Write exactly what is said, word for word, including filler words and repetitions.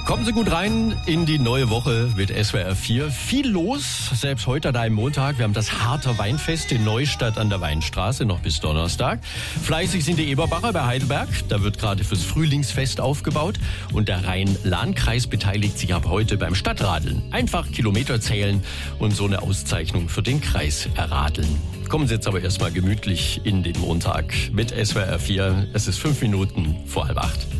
Kommen Sie gut rein in die neue Woche mit S W R vier. Viel los, selbst heute an einem Montag. Wir haben das Harter Weinfest in Neustadt an der Weinstraße, noch bis Donnerstag. Fleißig sind die Eberbacher bei Heidelberg. Da wird gerade fürs Frühlingsfest aufgebaut. Und der Rhein-Lahn-Kreis beteiligt sich ab heute beim Stadtradeln. Einfach Kilometer zählen und so eine Auszeichnung für den Kreis erradeln. Kommen Sie jetzt aber erstmal gemütlich in den Montag mit S W R vier. Es ist fünf Minuten vor halb acht.